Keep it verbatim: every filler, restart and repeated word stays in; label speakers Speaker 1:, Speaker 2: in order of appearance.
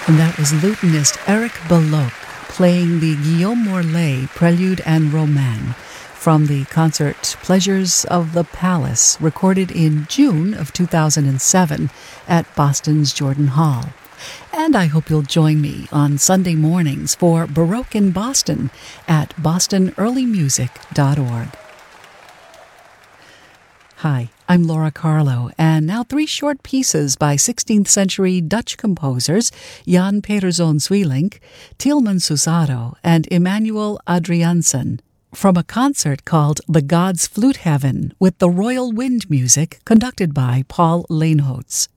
Speaker 1: And that was lutenist Eric Belloc playing the Guillaume Morlet Prelude and Roman from the concert Pleasures of the Palace, recorded in June of two thousand seven at Boston's Jordan Hall. And I hope you'll join me on Sunday mornings for Baroque in Boston at boston early music dot org. Hi, I'm Laura Carlo, and now three short pieces by sixteenth century Dutch composers Jan Pieterszoon Sweelinck, Tieleman Susado, and Emmanuel Adriaansen, from a concert called The Gods Flute Heaven with the Royal Wind Music conducted by Paul Leenhoots.